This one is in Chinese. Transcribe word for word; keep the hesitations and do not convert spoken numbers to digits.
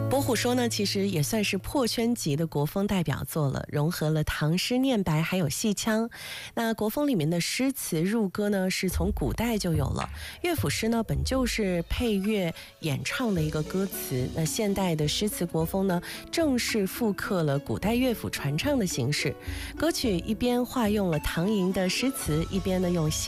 伯虎说呢，其实也算是破圈级的国风代表作了，融合了唐诗念白还有戏腔。那国风里面的诗词入歌呢，是从古代就有了。乐府诗呢，本就是配乐演唱的一个歌词。那现代的诗词国风呢，正是复刻了古代乐府传唱的形式。歌曲一边化用了唐寅的诗词，一边呢用戏